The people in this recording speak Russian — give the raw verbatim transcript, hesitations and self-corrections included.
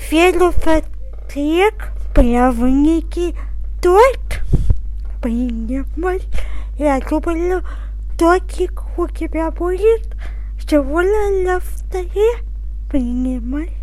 Филофотрек, правники, торт. Принимать. Я думаю, тортик у тебя будет. Сегодня на столе. Принимай.